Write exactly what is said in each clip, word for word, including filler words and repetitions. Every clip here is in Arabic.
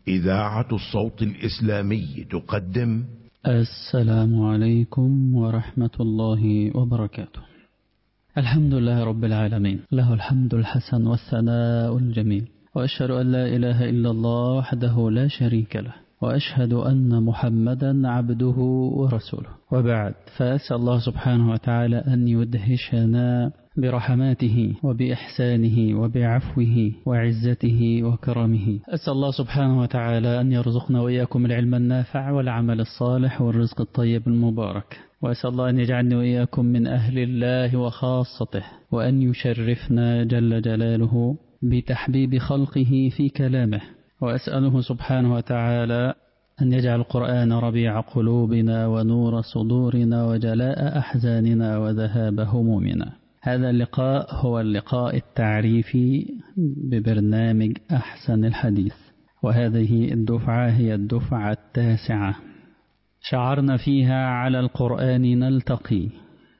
إذاعة الصوت الإسلامي تقدم السلام عليكم ورحمة الله وبركاته. الحمد لله رب العالمين، له الحمد الحسن والثناء الجميل، وأشهد أن لا إله إلا الله وحده لا شريك له، وأشهد أن محمدا عبده ورسوله، وبعد، فأسأل الله سبحانه وتعالى أن يدهشنا برحماته وبإحسانه وبعفوه وعزته وكرمه. أسأل الله سبحانه وتعالى أن يرزقنا وإياكم العلم النافع والعمل الصالح والرزق الطيب المبارك، وأسأل الله أن يجعلني وإياكم من أهل الله وخاصته، وأن يشرفنا جل جلاله بتحبيب خلقه في كلامه، وأسأله سبحانه وتعالى أن يجعل القرآن ربيع قلوبنا ونور صدورنا وجلاء أحزاننا وذهاب همومنا. هذا اللقاء هو اللقاء التعريفي ببرنامج أحسن الحديث، وهذه الدفعة هي الدفعة التاسعة. شعرنا فيها على القرآن نلتقي،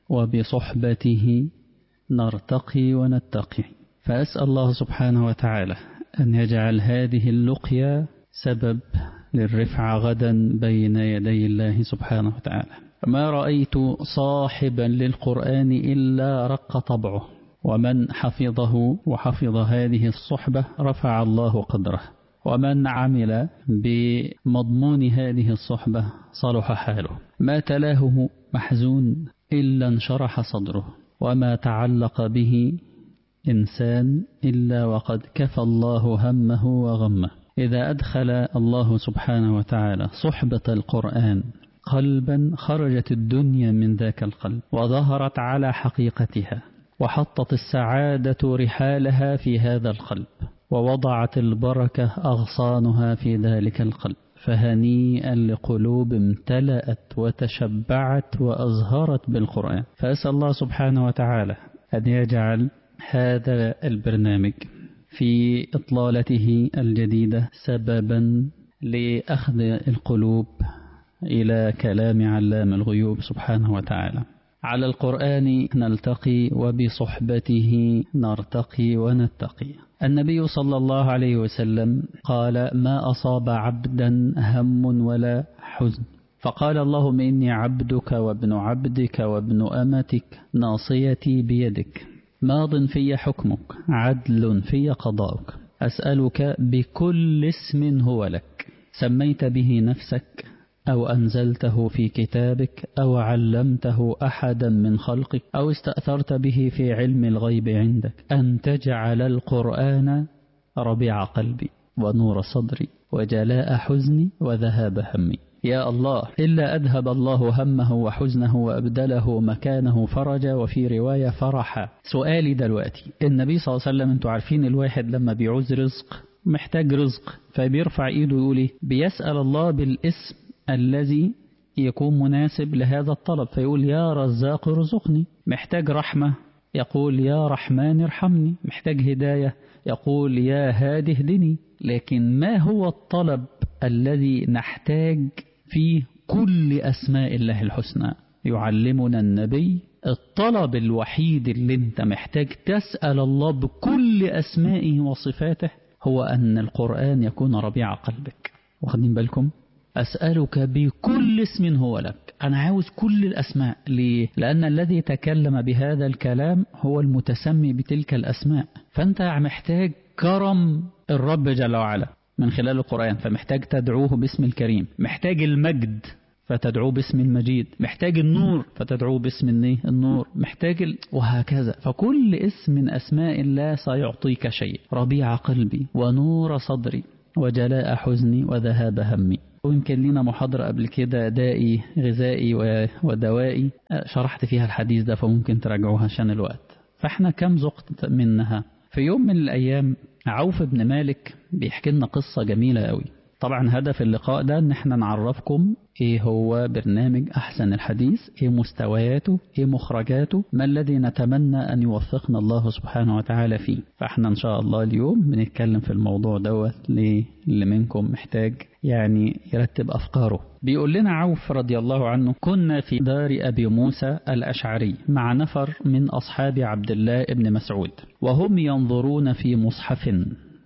وبصحبته نرتقي ونتقي، فأسأل الله سبحانه وتعالى أن يجعل هذه اللقيا سبب للرفعة غدا بين يدي الله سبحانه وتعالى. ما رأيت صاحبا للقرآن إلا رق طبعه، ومن حفظه وحفظ هذه الصحبة رفع الله قدره، ومن عمل بمضمون هذه الصحبة صلح حاله. ما تلاه محزون إلا انشرح صدره، وما تعلق به إنسان إلا وقد كفى الله همه وغمه. إذا أدخل الله سبحانه وتعالى صحبة القرآن قلبا خرجت الدنيا من ذاك القلب وظهرت على حقيقتها، وحطت السعادة رحالها في هذا القلب، ووضعت البركة أغصانها في ذلك القلب. فهنيئا لقلوب امتلأت وتشبعت وأزهرت بالقرآن. فأسأل الله سبحانه وتعالى أن يجعل هذا البرنامج في إطلالته الجديدة سببا لأخذ القلوب إلى كلام علام الغيوب سبحانه وتعالى. على القرآن نلتقي، وبصحبته نرتقي ونتقي. النبي صلى الله عليه وسلم قال: ما أصاب عبدا هم ولا حزن، فقال: اللهم إني عبدك وابن عبدك وابن أمتك، ناصيتي بيدك، ماض في حكمك، عدل في قضاؤك، أسألك بكل اسم هو لك سميت به نفسك، أو أنزلته في كتابك، أو علمته أحدا من خلقك، أو استأثرت به في علم الغيب عندك، أن تجعل القرآن ربيع قلبي ونور صدري وجلاء حزني وذهاب همي. يا الله، إلا أذهب الله همه وحزنه وأبدله مكانه فرجا، وفي رواية فرحا. سؤالي دلوقتي، النبي صلى الله عليه وسلم، انتوا عارفين الواحد لما بيعوز رزق، محتاج رزق، فبيرفع ايده يقول ايه؟ بيسأل الله بالاسم الذي يكون مناسب لهذا الطلب، فيقول: يا رزاق ارزقني. محتاج رحمة، يقول: يا رحمن ارحمني. محتاج هداية، يقول: يا هادي اهدني. لكن ما هو الطلب الذي نحتاج فيه كل أسماء الله الحسنى؟ يعلمنا النبي الطلب الوحيد اللي انت محتاج تسأل الله بكل أسمائه وصفاته هو أن القرآن يكون ربيع قلبك. واخدين بالكم؟ أسألك بكل اسم هو لك. أنا عاوز كل الأسماء. ليه؟ لأن الذي تكلم بهذا الكلام هو المتسمي بتلك الأسماء، فأنت محتاج كرم الرب جل وعلا من خلال القرآن، فمحتاج تدعوه باسم الكريم. محتاج المجد فتدعوه باسم المجيد. محتاج النور فتدعوه باسم النور. محتاج ال... وهكذا. فكل اسم من أسماء الله سيعطيك شيء: ربيع قلبي ونور صدري وجلاء حزني وذهاب همي. ويمكن لنا محاضرة قبل كده، دائي غذائي ودوائي، شرحت فيها الحديث ده، فممكن تراجعوها عشان الوقت. فاحنا كم زقت منها. في يوم من الأيام عوف بن مالك بيحكي لنا قصة جميلة قوي. طبعا هدف اللقاء ده ان احنا نعرفكم ايه هو برنامج احسن الحديث، ايه مستوياته، ايه مخرجاته، ما الذي نتمنى ان يوفقنا الله سبحانه وتعالى فيه. فاحنا ان شاء الله اليوم بنتكلم في الموضوع دوت اللي منكم محتاج يعني يرتب افكاره. بيقول لنا عوف رضي الله عنه: كنا في دار ابي موسى الاشعري مع نفر من اصحاب عبد الله بن مسعود، وهم ينظرون في مصحف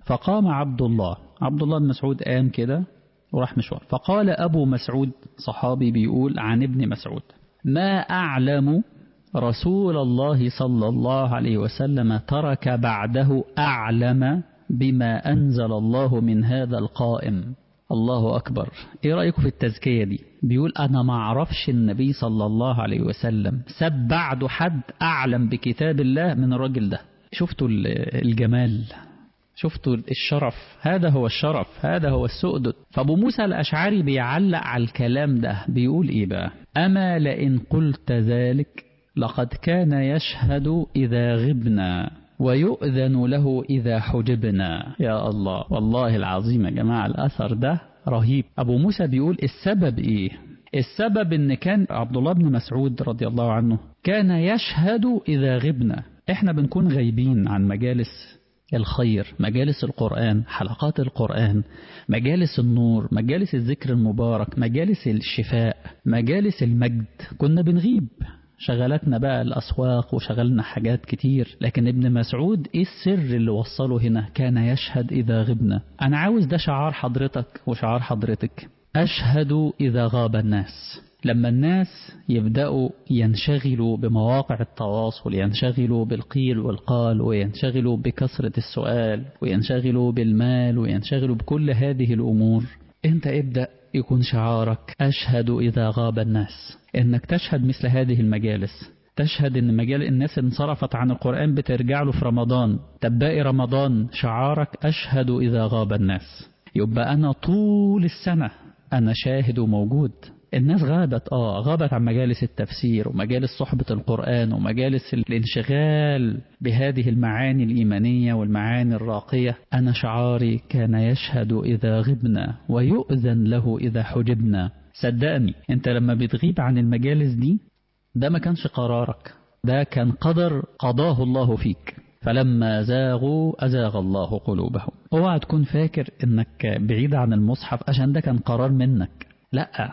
فقام عبد الله عبد الله بن مسعود قام كده وراح مشوار. فقال أبو مسعود صحابي بيقول عن ابن مسعود ما أعلم رسول الله صلى الله عليه وسلم ترك بعده أعلم بما أنزل الله من هذا القائم. الله أكبر. إيه رأيكم في التزكية دي؟ بيقول أنا ما أعرفش النبي صلى الله عليه وسلم سب بعده حد أعلم بكتاب الله من الرجل ده. شفتوا الجمال، شفتوا الشرف، هذا هو الشرف، هذا هو السؤدد. فأبو موسى الأشعري بيعلق على الكلام ده بيقول إيه بقى؟ أما لئن قلت ذلك لقد كان يشهد إذا غبنا ويؤذن له إذا حجبنا. يا الله، والله العظيم يا جماعة الأثر ده رهيب. أبو موسى بيقول السبب إيه؟ السبب إن كان عبد الله بن مسعود رضي الله عنه كان يشهد إذا غبنا. إحنا بنكون غايبين عن مجالس الخير، مجالس القرآن، حلقات القرآن، مجالس النور، مجالس الذكر المبارك، مجالس الشفاء، مجالس المجد. كنا بنغيب، شغلتنا بقى الأسواق وشغلنا حاجات كتير. لكن ابن مسعود إيه السر اللي وصله هنا؟ كان يشهد إذا غبنا. أنا عاوز ده شعار حضرتك وشعار حضرتك. أشهد إذا غاب الناس. لما الناس يبدأوا ينشغلوا بمواقع التواصل، ينشغلوا بالقيل والقال، وينشغلوا بكثرة السؤال، وينشغلوا بالمال، وينشغلوا بكل هذه الأمور، أنت ابدأ يكون شعارك أشهد إذا غاب الناس. إنك تشهد مثل هذه المجالس، تشهد إن مجال الناس انصرفت عن القرآن بترجع له في رمضان، تبقى رمضان شعارك أشهد إذا غاب الناس. يبقى أنا طول السنة أنا شاهد وموجود. الناس غابت آه غابت عن مجالس التفسير ومجالس صحبة القرآن ومجالس الانشغال بهذه المعاني الإيمانية والمعاني الراقية. أنا شعاري كان يشهد إذا غبنا ويؤذن له إذا حجبنا. صدقني أنت لما بتغيب عن المجالس دي، ده ما كانش قرارك، ده كان قدر قضاه الله فيك. فلما زاغوا أزاغ الله قلوبهم. اوعى تكون فاكر إنك بعيد عن المصحف عشان ده كان قرار منك، لا،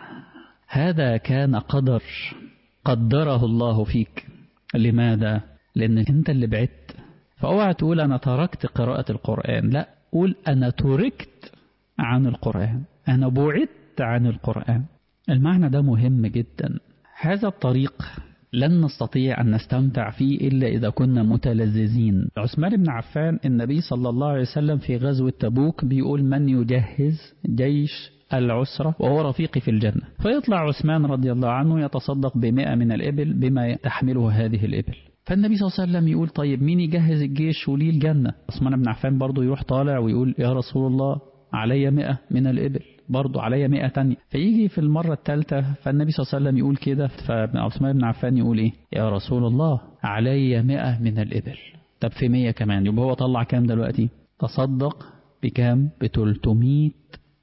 هذا كان قدر قدره الله فيك. لماذا؟ لأن أنت اللي بعدت. فأوعى تقول أنا تركت قراءة القرآن، لا، قول أنا تركت عن القرآن، أنا بعدت عن القرآن. المعنى ده مهم جدا. هذا الطريق لن نستطيع أن نستمتع فيه إلا إذا كنا متلذذين. عثمان بن عفان النبي صلى الله عليه وسلم في غزوة تبوك بيقول من يجهز جيش العسرة وهو رفيقي في الجنة. فيطلع عثمان رضي الله عنه يتصدق بمئة من الإبل بما تحمله هذه الإبل. فالنبي صلى الله عليه وسلم يقول طيب مين يجهز الجيش وليه الجنة؟ عثمان بن عفان برضو يروح طالع ويقول يا رسول الله علي مئة من الإبل، برضو علي مئة تانية. فيجي في المرة الثالثة فالنبي صلى الله عليه وسلم يقول كده، فعثمان بن عفان يقول إيه؟ يا رسول الله علي مئة من الإبل. طب في مئة كمان، يبقى هو طلع كام دلوقتي؟ تصدق بكام؟ بثلاثمئة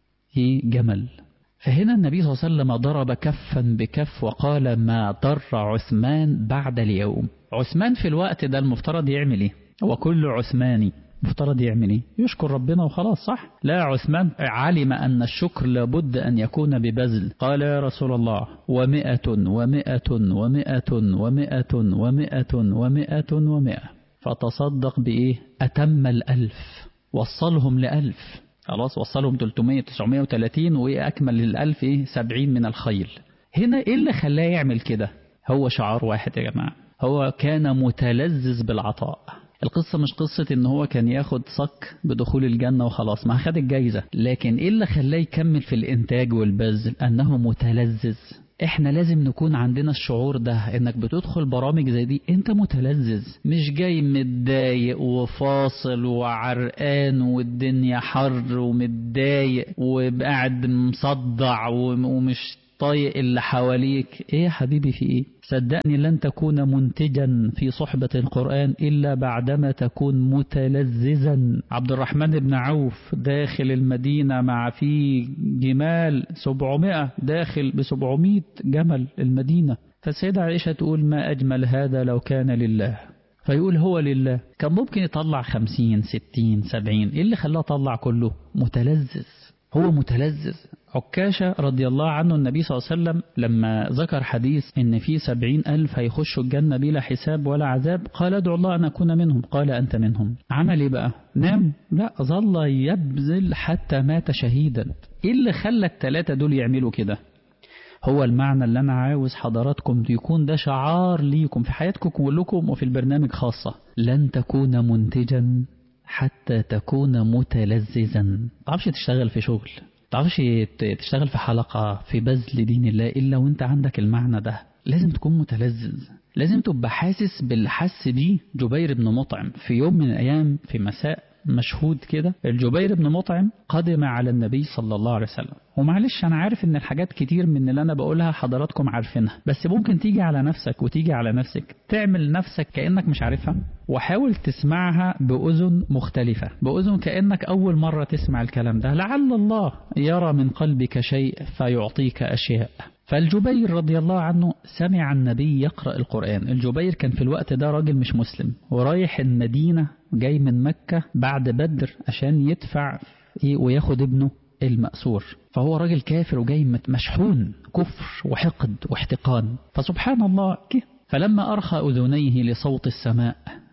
جمل. فهنا النبي صلى الله عليه وسلم ضرب كفا بكف وقال ما ضر عثمان بعد اليوم. عثمان في الوقت ده المفترض يعمل ايه؟ وكل عثماني مفترض يعمل ايه؟ يشكر ربنا وخلاص، صح؟ لا، عثمان علم أن الشكر لابد أن يكون ببذل. قال يا رسول الله ومئة ومئة ومئة ومئة ومئة ومئة ومئة، فتصدق بإيه؟ أتم الألف، وصلهم لألف، خلاص وصلهم ثلاثمئة تسعمئة وثلاثين، وأكمل للألف إيه؟ سبعين من الخيل. هنا إيه اللي خلاه يعمل كده؟ هو شعار واحد يا جماعة، هو كان متلذذ بالعطاء. القصة مش قصة إن هو كان ياخد صك بدخول الجنة وخلاص، ما خد الجايزة، لكن إيه اللي خلاه يكمل في الإنتاج والبذل؟ أنه متلذذ. إحنا لازم نكون عندنا الشعور ده، إنك بتدخل برامج زي دي أنت متلذذ، مش جاي متضايق وفاصل وعرقان والدنيا حر ومتضايق وقاعد مصدع ومش طايق اللي حواليك. ايه يا حبيبي في ايه؟ صدقني لن تكون منتجا في صحبة القرآن إلا بعدما تكون متلذذا. عبد الرحمن بن عوف داخل المدينة مع فيه جمال سبعمائة، داخل بسبعمائة جمل المدينة. فالسيدة عائشة تقول ما أجمل هذا لو كان لله، فيقول هو لله. كان ممكن يطلع خمسين ستين سبعين، ايه اللي خلاه طلع كله؟ متلذذ، هو متلذذ. عكاشة رضي الله عنه النبي صلى الله عليه وسلم لما ذكر حديث إن في سبعين ألف هيخشوا الجنة بلا حساب ولا عذاب قال ادعو الله أن أكون منهم. قال أنت منهم. عمل إيه بقى؟ نام؟ لا، ظل يبذل حتى مات شهيدا. إيه اللي خلى الثلاثة دول يعملوا كده؟ هو المعنى اللي أنا عاوز حضراتكم يكون ده شعار ليكم في حياتكم كلكم وفي البرنامج خاصة. لن تكون منتجا حتى تكون متلذذا. تعرفش تشتغل في شغل، تعرفش تشتغل في حلقة في بذل دين الله إلا وانت عندك المعنى ده. لازم تكون متلذذ، لازم تبقى حاسس بالحس بيه. جبير بن مطعم في يوم من الأيام في مساء مشهود كده، الجبير بن مطعم قدم على النبي صلى الله عليه وسلم. ومعلش أنا عارف إن الحاجات كتير من اللي أنا بقولها حضراتكم عارفينها، بس ممكن تيجي على نفسك وتيجي على نفسك تعمل نفسك كأنك مش عارفها، وحاول تسمعها بأذن مختلفة، بأذن كأنك أول مرة تسمع الكلام ده، لعل الله يرى من قلبك شيء فيعطيك أشياء. فالجبير رضي الله عنه سمع النبي يقرأ القرآن. الجبير كان في الوقت ده راجل مش مسلم ورايح المدينة، جاي من مكة بعد بدر عشان يدفع وياخد ابنه المأسور، فهو راجل كافر وجاي مشحون كفر وحقد واحتقان. فسبحان الله كه فلما أرخى أذنيه لصوت السماء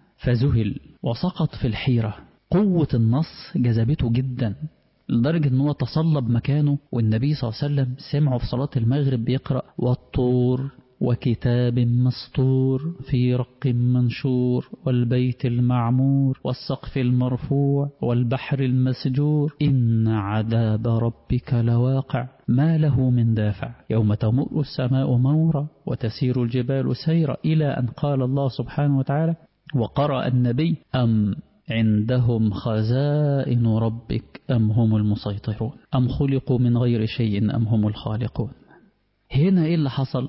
فذهل وسقط في الحيرة. قوة النص جذبته جدا لدرجة أنه تصلب مكانه، والنبي صلى الله عليه وسلم سمعه في صلاة المغرب بيقرأ والطور وكتاب مسطور في رق منشور والبيت المعمور والسقف المرفوع والبحر المسجور إن عذاب ربك لواقع ما له من دافع يوم تمر السماء مورا وتسير الجبال سيرا، إلى أن قال الله سبحانه وتعالى وقرأ النبي أم عندهم خزائن ربك أم هم المسيطرون أم خلقوا من غير شيء أم هم الخالقون. هنا إيه اللي حصل؟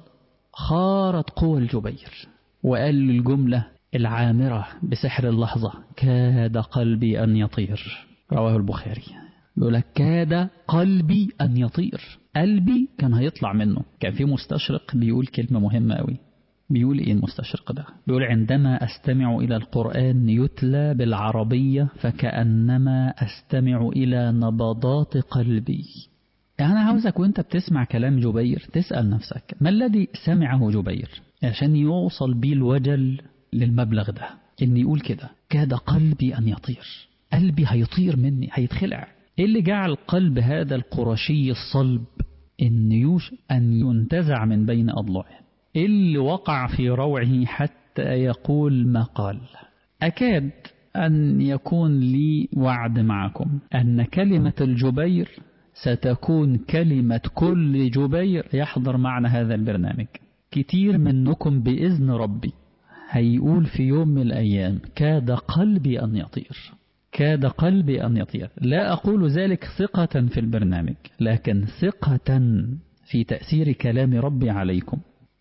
خارت قوى الجبير وقال الجملة العامرة بسحر اللحظة كاد قلبي أن يطير. رواه البخاري. بيقول لك كاد قلبي أن يطير، قلبي كان هيطلع منه. كان في مستشرق بيقول كلمة مهمة قوي. بيقول إيه المستشرق ده؟ بيقول عندما أستمع إلى القرآن يتلى بالعربية فكأنما أستمع إلى نبضات قلبي. يعني أنا عاوزك وانت بتسمع كلام جبير تسأل نفسك ما الذي سمعه جبير عشان يوصل بيه الوجل للمبلغ ده، إن يقول كده كاد قلبي أن يطير، قلبي هيطير مني هيتخلع. إيه اللي جعل قلب هذا القرشي الصلب إن يوش أن ينتزع من بين أضلاعه؟ إيه اللي وقع في روعه حتى يقول ما قال؟ أكاد أن يكون لي وعد معكم أن كلمة الجبير ستكون كلمة كل جبير يحضر معنا هذا البرنامج. كتير منكم بإذن ربي هيقول في يوم من الأيام كاد قلبي أن يطير، كاد قلبي أن يطير. لا أقول ذلك ثقة في البرنامج، لكن ثقة في تأثير كلام ربي عليكم.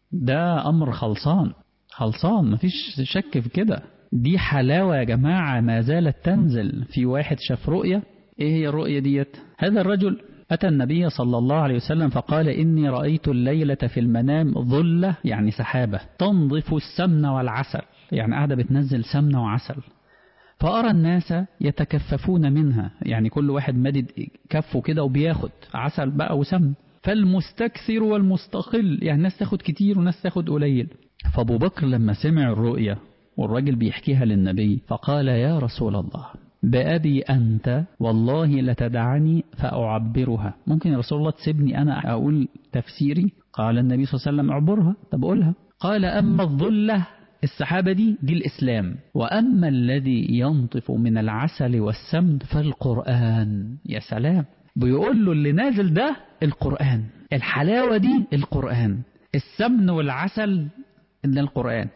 ده أمر خلصان خلصان مفيش شك في كده. دي حلاوة يا جماعة ما زالت تنزل. في واحد شاف رؤية. إيه هي الرؤية ديت؟ هذا الرجل أتى النبي صلى الله عليه وسلم فقال إني رأيت الليلة في المنام ظلة، يعني سحابة تنظف السمن والعسل، يعني قاعدة بتنزل سمنة وعسل، فأرى الناس يتكففون منها، يعني كل واحد مدد كفه كده وبياخد عسل بقى وسمن، فالمستكثر والمستقل، يعني ناس تاخد كتير وناس تاخد قليل. فأبو بكر لما سمع الرؤية والراجل بيحكيها للنبي فقال يا رسول الله بأبي أنت والله لتدعني فأعبرها. ممكن يا رسول الله تسيبني أنا أقول تفسيري؟ قال النبي صلى الله عليه وسلم أعبرها. طب قولها. قال أما الظلة السحابة دي دي الإسلام، وأما الذي ينطف من العسل والسمن فالقرآن. يا سلام، بيقول له اللي نازل ده القرآن، الحلاوة دي القرآن، السمن والعسل إن القرآن،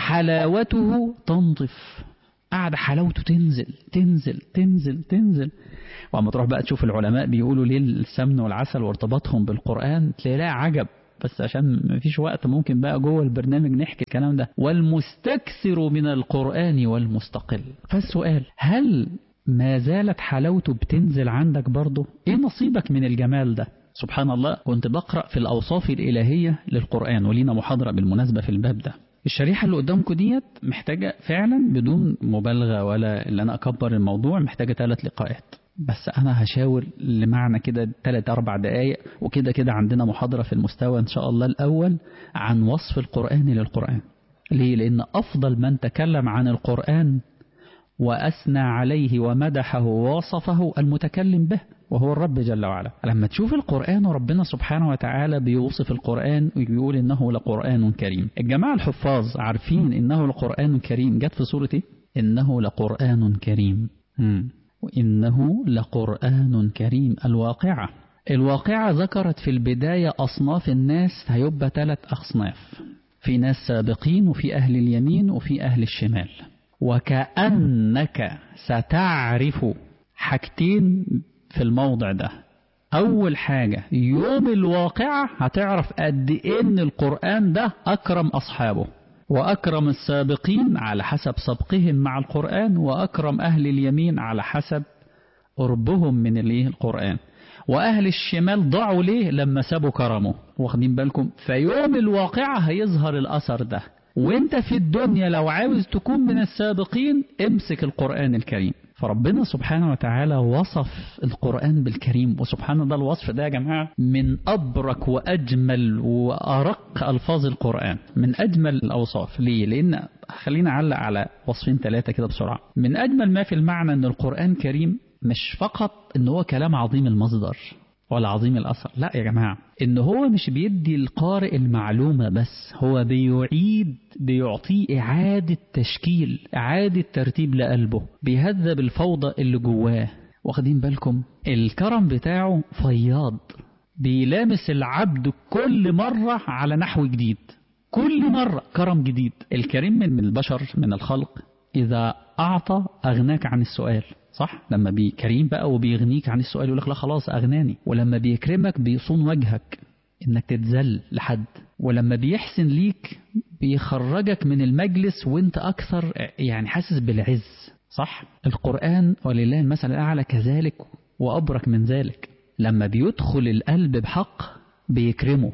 فحلاوته تنطف، قاعدة حلاوته تنزل تنزل تنزل تنزل. وعما تروح بقى تشوف العلماء بيقولوا ليه السمن والعسل وارتباطهم بالقرآن تلاقي لا عجب، بس عشان ما فيش وقت ممكن بقى جوه البرنامج نحكي الكلام ده. والمستكثر من القرآن والمستقل. فالسؤال هل ما زالت حلاوته بتنزل عندك برضه؟ ايه نصيبك من الجمال ده؟ سبحان الله. كنت بقرأ في الأوصاف الإلهية للقرآن ولينا محاضرة بالمناسبة في الباب ده. الشريحة اللي قدامكم ديت محتاجة فعلا بدون مبالغة ولا اللي أنا أكبر الموضوع محتاجة ثلاث لقاءات. بس أنا هشاور لمعنى كده ثلاث أربع دقايق، وكده كده عندنا محاضرة في المستوى إن شاء الله الأول عن وصف القرآن للقرآن. ليه؟ لأن أفضل من تكلم عن القرآن وأثنى عليه ومدحه ووصفه المتكلم به، وهو الرب جل وعلا. لما تشوف القرآن وربنا سبحانه وتعالى بيوصف القرآن ويقول إنه لقرآن كريم، الجماعة الحفاظ عارفين إنه لقرآن كريم جت في سورة إيه؟ إنه لقرآن كريم. مم. وإنه لقرآن كريم. الواقعة الواقعة ذكرت في البداية أصناف الناس، هيبقى ثلاث أصناف، في ناس سابقين وفي أهل اليمين وفي أهل الشمال. وكأنك ستعرف حاجتين في الموضع ده. أول حاجة يوم الواقعة هتعرف قد إيه إن القرآن ده أكرم أصحابه وأكرم السابقين على حسب سبقهم مع القرآن، وأكرم أهل اليمين على حسب قربهم من القرآن، وأهل الشمال ضاعوا ليه لما سابوا كرمه. واخدين بالكم؟ فيوم الواقعة هيظهر الأثر ده. وانت في الدنيا لو عاوز تكون من السابقين امسك القرآن الكريم. فربنا سبحانه وتعالى وصف القرآن بالكريم، وسبحان الله الوصف ده يا جماعة من أبرك وأجمل وأرق ألفاظ القرآن، من أجمل الأوصاف. ليه؟ لأن خلينا أعلق على وصفين ثلاثة كده بسرعة. من أجمل ما في المعنى أن القرآن كريم مش فقط أنه هو كلام عظيم المصدر ولا عظيم الأثر، لا يا جماعة، إن هو مش بيدي القارئ المعلومة بس، هو بيعيد بيعطيه إعادة تشكيل، إعادة ترتيب لقلبه، بيهذب الفوضى اللي جواه. واخدين بالكم؟ الكرم بتاعه فياض، بيلامس العبد كل مرة على نحو جديد، كل مرة كرم جديد. الكريم من البشر من الخلق إذا أعطى أغناك عن السؤال، صح؟ لما بيكريم بقى وبيغنيك عن السؤال يقول لك لا خلاص أغناني. ولما بيكرمك بيصون وجهك إنك تتذل لحد. ولما بيحسن ليك بيخرجك من المجلس وانت أكثر يعني حاسس بالعز، صح؟ القرآن ولله المثل الأعلى كذلك وأبرك من ذلك. لما بيدخل القلب بحق بيكرمه،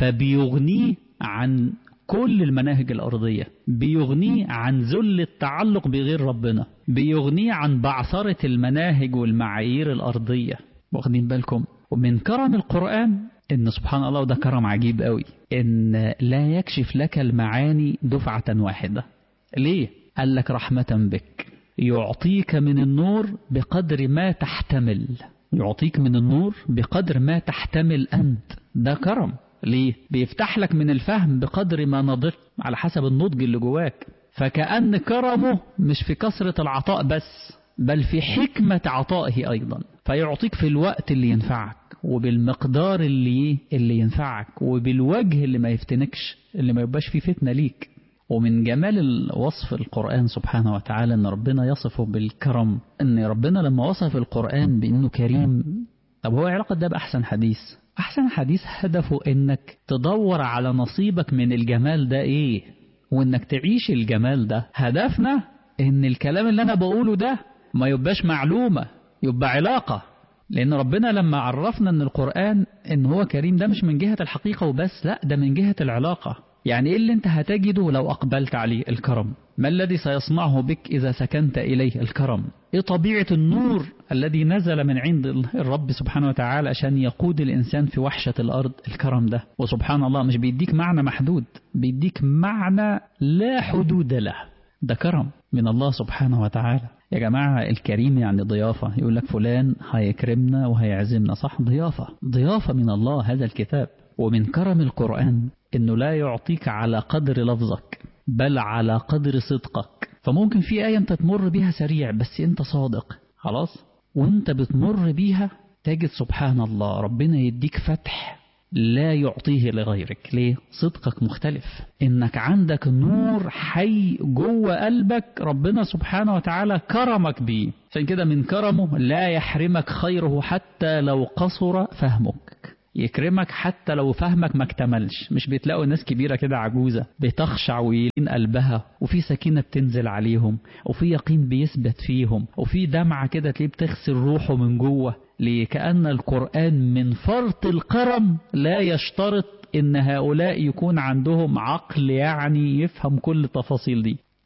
فبيغنيه عن كل المناهج الأرضية، بيغنيه عن ذل التعلق بغير ربنا، بيغنيه عن بعثرة المناهج والمعايير الأرضية. واخدين بالكم؟ ومن كرم القرآن إن سبحان الله، وده كرم عجيب قوي، إن لا يكشف لك المعاني دفعة واحدة. ليه؟ قال لك رحمة بك، يعطيك من النور بقدر ما تحتمل، يعطيك من النور بقدر ما تحتمل أنت. ده كرم. ليه؟ بيفتح لك من الفهم بقدر ما نضجت، على حسب النضج اللي جواك. فكأن كرمه مش في كثرة العطاء بس، بل في حكمة عطائه أيضا، فيعطيك في الوقت اللي ينفعك، وبالمقدار اللي اللي ينفعك، وبالوجه اللي ما يفتنكش، اللي ما يبقاش فيه فتنة ليك. ومن جمال وصف القرآن سبحانه وتعالى أن ربنا يصفه بالكرم، أن ربنا لما وصف القرآن بأنه كريم، طب هو علاقة ده بأحسن حديث؟ أحسن حديث هدفه أنك تدور على نصيبك من الجمال ده إيه، وأنك تعيش الجمال ده. هدفنا أن الكلام اللي أنا بقوله ده ما يبقاش معلومة، يبقى علاقة. لأن ربنا لما عرفنا أن القرآن أن هو كريم ده مش من جهة الحقيقة وبس، لا ده من جهة العلاقة. يعني إيه اللي أنت هتجده لو أقبلت عليه؟ الكرم. ما الذي سيصنعه بك إذا سكنت إليه؟ الكرم. إيه طبيعة النور الذي نزل من عند الرب سبحانه وتعالى عشان يقود الإنسان في وحشة الأرض؟ الكرم ده. وسبحان الله مش بيديك معنى محدود، بيديك معنى لا حدود له. ده كرم من الله سبحانه وتعالى. يا جماعة الكريم يعني ضيافة. يقول لك فلان هيكرمنا وهيعزمنا، صح؟ ضيافة، ضيافة من الله هذا الكتاب. ومن كرم القرآن إنه لا يعطيك على قدر لفظك بل على قدر صدقك. فممكن في آية أنت تمر بيها سريع بس أنت صادق، خلاص، وأنت بتمر بيها تجد سبحان الله ربنا يديك فتح لا يعطيه لغيرك. ليه؟ صدقك مختلف، إنك عندك نور حي جوه قلبك ربنا سبحانه وتعالى كرمك بيه. عشان كده من كرمه لا يحرمك خيره حتى لو قصر فهمك، يكرمك حتى لو فهمك ما اكتملش. مش بتلاقوا ناس كبيرة كده عجوزة بتخشع ويلين قلبها، وفي سكينة بتنزل عليهم، وفي يقين بيثبت فيهم، وفي دمعة كده تلاقيه بتغسل روحه من جوه. ليه؟ كأن القرآن من فرط الكرم لا يشترط إن هؤلاء يكون عندهم عقل يعني يفهم كل التفاصيل دي.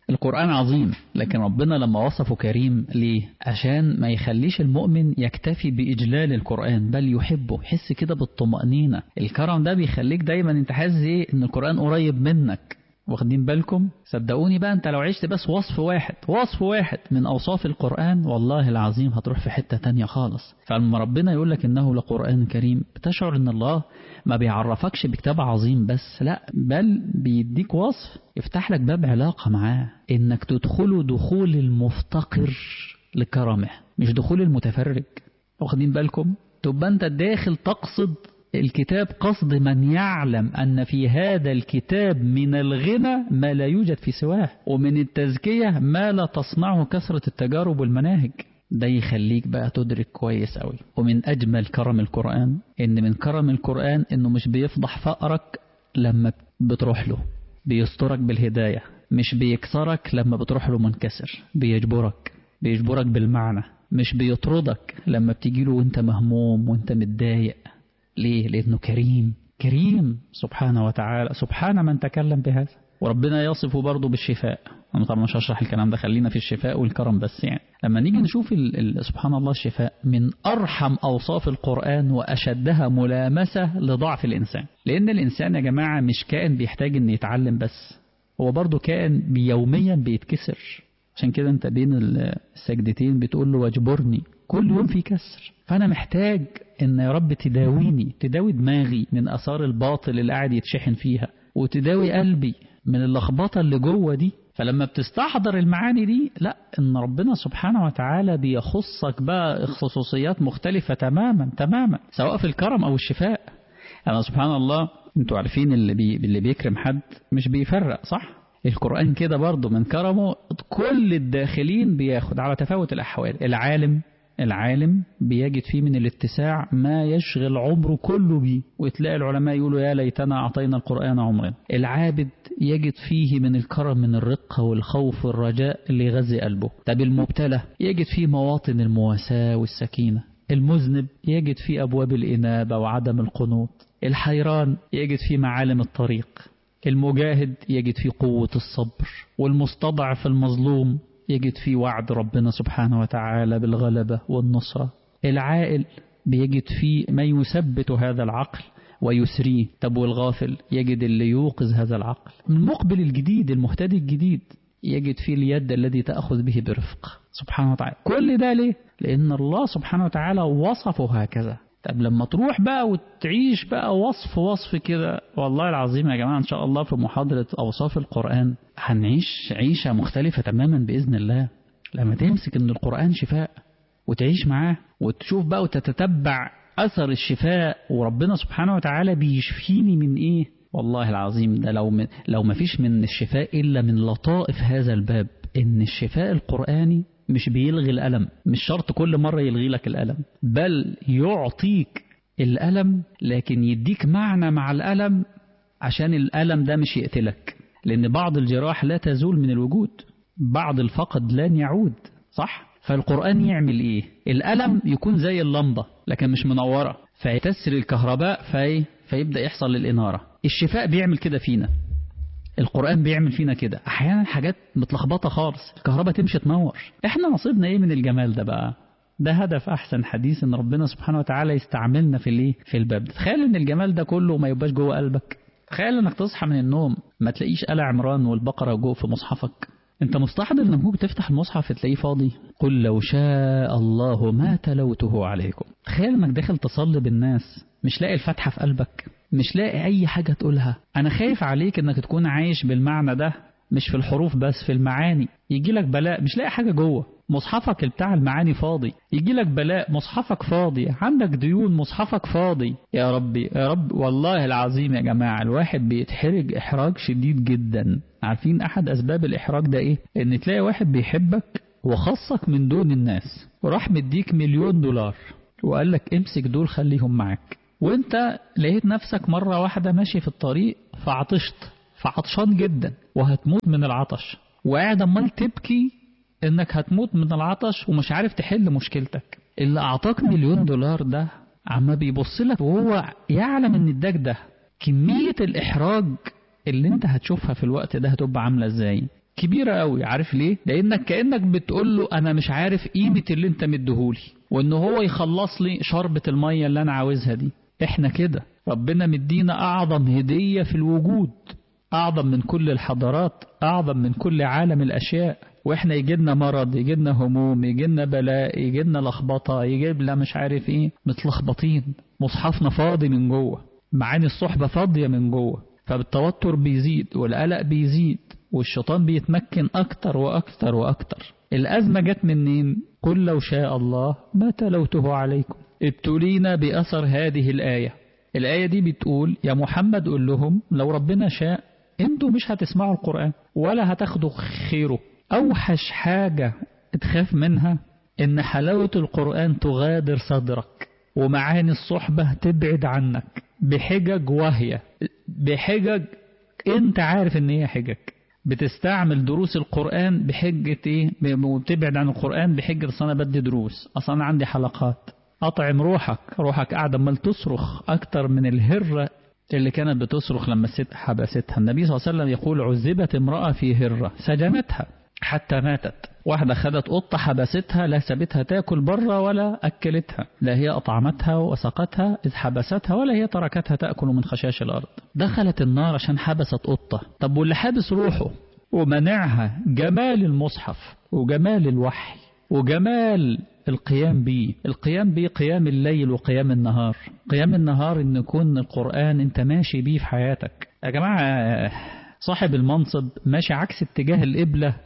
القرآن عظيم، لكن ربنا لما وصفه كريم ليه؟ عشان ما يخليش المؤمن يكتفي بإجلال القرآن، بل يحبه، يحس كده بالطمأنينة. الكرم ده بيخليك دايما انت حاسس ايه؟ ان القرآن قريب منك. واخدين بالكم؟ صدقوني بقى انت لو عشت بس وصف واحد وصف واحد من أوصاف القرآن والله العظيم هتروح في حتة تانية خالص. فلما ربنا يقول لك إنه لقرآن كريم بتشعر إن الله ما بيعرفكش بكتاب عظيم بس، لا، بل بيديك وصف يفتح لك باب علاقة معاه، إنك تدخله دخول المفتقر لكرمه مش دخول المتفرج. واخدين بالكم؟ تبقى انت داخل تقصد الكتاب قصد من يعلم أن في هذا الكتاب من الغنى ما لا يوجد في سواه، ومن التزكية ما لا تصنعه كثرة التجارب والمناهج. ده يخليك بقى تدرك كويس قوي. ومن أجمل كرم القرآن إن من كرم القرآن إنه مش بيفضح فقرك لما بتروح له، بيسترك بالهداية، مش بيكسرك لما بتروح له منكسر، بيجبرك بيجبرك بالمعنى، مش بيطردك لما بتجيله وانت مهموم وانت متضايق. ليه؟ لأنه كريم كريم سبحانه وتعالى. سبحان من تكلم بهذا. وربنا يصفه برضه بالشفاء. أنا طبعا مش هشرح الكلام ده، خلينا في الشفاء والكرم بس. يعني لما نيجي نشوف ال ال سبحان الله الشفاء من أرحم أوصاف القرآن وأشدها ملامسة لضعف الإنسان. لأن الإنسان يا جماعة مش كائن بيحتاج أن يتعلم بس، هو برضه كائن يوميا بيتكسر. عشان كده أنت بين السجدتين بتقول له واجبرني، كل يوم في كسر. فأنا محتاج إن يا رب تداويني، تداوي دماغي من أثار الباطل اللي قاعد يتشحن فيها، وتداوي قلبي من اللخبطة اللي جوه دي. فلما بتستحضر المعاني دي، لا، إن ربنا سبحانه وتعالى بيخصك بقى خصوصيات مختلفة تماما تماما، سواء في الكرم أو الشفاء. أنا سبحان الله، انتوا عارفين اللي, بي اللي بيكرم حد مش بيفرق، صح؟ القرآن كده برضو من كرمه كل الداخلين بياخد على تفاوت الأحوال. العالم العالم بيجد فيه من الاتساع ما يشغل عمره كله بيه، وتلاقي العلماء يقولوا يا ليتنا أعطينا القرآن عمرنا. العابد يجد فيه من الكرم، من الرقة والخوف والرجاء اللي يغذي قلبه. طب المبتلى يجد فيه مواطن المواساة والسكينة. المذنب يجد فيه أبواب الإنابة وعدم القنوط. الحيران يجد فيه معالم الطريق. المجاهد يجد فيه قوة الصبر. والمستضعف المظلوم يجد فيه وعد ربنا سبحانه وتعالى بالغلبة والنصرة. العاقل بيجد فيه ما يثبت هذا العقل ويسريه. طب والغافل يجد اللي يوقظ هذا العقل. المقبل الجديد المهتدي الجديد يجد فيه اليد الذي تأخذ به برفق سبحانه وتعالى. كل ده ليه؟ لأن الله سبحانه وتعالى وصفه هكذا. طب لما تروح بقى وتعيش بقى وصف وصف كده، والله العظيم يا جماعة إن شاء الله في محاضرة أوصاف القرآن هنعيش عيشة مختلفة تماما بإذن الله. لما تمسك إن القرآن شفاء وتعيش معاه وتشوف بقى وتتتبع أثر الشفاء، وربنا سبحانه وتعالى بيشفيني من إيه. والله العظيم ده لو من لو ما فيش من الشفاء إلا من لطائف هذا الباب، إن الشفاء القرآني مش بيلغي الألم، مش شرط كل مرة يلغي لك الألم، بل يعطيك الألم لكن يديك معنى مع الألم عشان الألم ده مش يقتلك. لأن بعض الجراح لا تزول من الوجود، بعض الفقد لن يعود، صح؟ فالقرآن يعمل إيه؟ الألم يكون زي اللمبة لكن مش منورة، فيتسر الكهرباء في فيبدأ يحصل للإنارة. الشفاء بيعمل كده فينا، القرآن بيعمل فينا كده. أحيانا حاجات متلخبطة خالص، الكهرباء تمشي تنور. إحنا نصيبنا إيه من الجمال ده بقى؟ ده هدف أحسن حديث إن ربنا سبحانه وتعالى يستعملنا في الإيه؟ في الباب ده. تخيل إن الجمال ده كله ما يبقاش جوه قلبك. تخيل إنك تصحى من النوم ما تلاقيش آل عمران والبقرة جوه في مصحفك. أنت مستحضر إنك ممكن تفتح المصحف تلاقيه فاضي. قل لو شاء الله ما تلوته عليكم. تخيل إنك داخل تصلي بالناس مش لاقي الفتحة في قلبك، مش لاقي أي حاجة تقولها. أنا خايف عليك إنك تكون عايش بالمعنى ده، مش في الحروف بس، في المعاني. يجي لك بلاء مش لاقي حاجة جوه، مصحفك بتاع المعاني فاضي. يجي لك بلاء مصحفك فاضي، عندك ديون مصحفك فاضي. يا ربي يا رب، والله العظيم يا جماعة الواحد بيتحرج إحراج شديد جدا. عارفين أحد أسباب الإحراج ده إيه؟ إن تلاقي واحد بيحبك وخصك من دون الناس وراح مديك مليون دولار وقال لك امسك دول خليهم معك، وانت لقيت نفسك مرة واحدة ماشي في الطريق فعطشت، فعطشان جدا وهتموت من العطش، وقاعد امال تبكي انك هتموت من العطش ومش عارف تحل مشكلتك. اللي اعطاك مليون دولار ده عما بيبص لك وهو يعلم ان اداك ده. كمية الاحراج اللي انت هتشوفها في الوقت ده هتبقى عاملة ازاي؟ كبيرة قوي. عارف ليه؟ لانك كأنك بتقول له انا مش عارف قيمة اللي انت مديهولي، وان هو يخلص لي شربة المية اللي انا عاوزها دي. احنا كده ربنا مدينا اعظم هدية في الوجود، اعظم من كل الحضارات، اعظم من كل عالم الاشياء، واحنا يجينا مرض، يجينا هموم، يجينا بلاء، يجينا لخبطة، يجيب لا مش عارف ايه، متلخبطين. مصحفنا فاضي من جوه، معاني الصحبة فاضية من جوه، فالتوتر بيزيد والقلق بيزيد والشيطان بيتمكن اكتر واكتر واكتر. الازمة جت منين؟ قل لو شاء الله ما تلوته عليكم. ابتلينا بأثر هذه الآية. الآية دي بتقول يا محمد قل لهم لو ربنا شاء انتوا مش هتسمعوا القرآن ولا هتاخدوا خيره. اوحش حاجة تخاف منها ان حلاوة القرآن تغادر صدرك ومعاني الصحبة تبعد عنك بحجج وهي بحجج انت عارف ان هي حجج. بتستعمل دروس القرآن بحجة ايه؟ وبتبعد عن القرآن بحجة اصل انا بدي دروس، اصل انا عندي حلقات. اطعم روحك، روحك قاعدة مال تصرخ اكتر من الهرة اللي كانت بتصرخ لما الست حبستها. النبي صلى الله عليه وسلم يقول عذبت امرأة في هرة سجنتها حتى ماتت. واحدة خدت قطة حبستها، لا سابتها تاكل بره ولا أكلتها، لا هي أطعمتها وسقتها إذ حبستها ولا هي تركتها تأكل من خشاش الأرض. دخلت النار عشان حبست قطة. طب واللي حابس روحه ومنعها جمال المصحف وجمال الوحي وجمال القيام به. القيام به قيام الليل وقيام النهار. قيام النهار ان يكون القرآن انت ماشي بيه في حياتك. يا جماعة صاحب المنصب ماشي عكس اتجاه القبلة،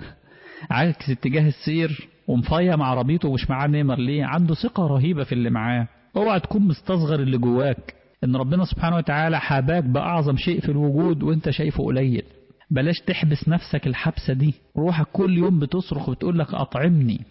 عكس اتجاه السير، ومفيم عربيته ومش معاه نمر. ليه؟ عنده ثقة رهيبة في اللي معاه. اوعى تكون مستصغر اللي جواك، ان ربنا سبحانه وتعالى حاباك بأعظم شيء في الوجود وانت شايفه قليل. بلاش تحبس نفسك الحبسة دي. روحك كل يوم بتصرخ وتقول لك أطعمني.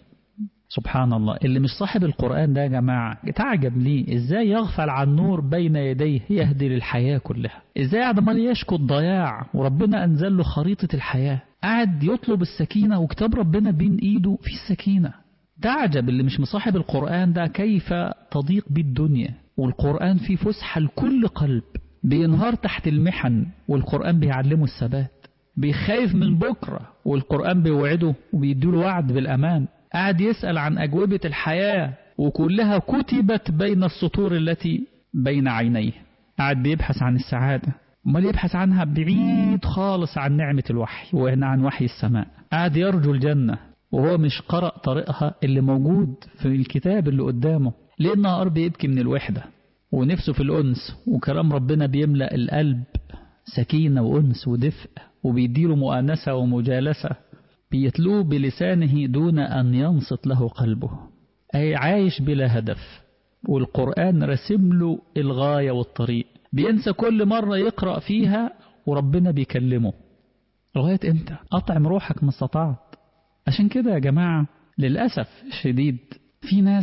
سبحان الله. اللي مش صاحب القرآن ده يا جماعة تعجب ليه ازاي يغفل عن نور بين يديه يهدي للحياة كلها. ازاي عمال يشكو الضياع وربنا أنزل له خريطة الحياة، قاعد يطلب السكينة وكتاب ربنا بين ايده في السكينة. تعجب اللي مش مصاحب القرآن ده كيف تضيق بيه الدنيا. والقرآن فيه فسحة لكل قلب، بينهار تحت المحن والقرآن بيعلمه الثبات، بيخايف من بكرة والقرآن بيوعده وبيديله وعد بالأمان. قاعد يسأل عن أجوبة الحياة وكلها كتبت بين السطور التي بين عينيه. قاعد بيبحث عن السعادة، امال يبحث عنها بعيد خالص عن نعمة الوحي وهنا عن وحي السماء. قاعد يرجو الجنة وهو مش قرأ طريقها اللي موجود في الكتاب اللي قدامه. ليه النهار بيبكي من الوحدة ونفسه في الأنس، وكلام ربنا بيملأ القلب سكينة وأنس ودفء وبيديله مؤانسة ومجالسة، بيتلوه بلسانه دون أن ينصت له قلبه. أي عايش بلا هدف، والقرآن رسم له الغاية والطريق. بينسى كل مرة يقرأ فيها وربنا بيكلمه. لغاية امتى؟ أطعم روحك ما استطعت. عشان كده يا جماعة للأسف الشديد في ناس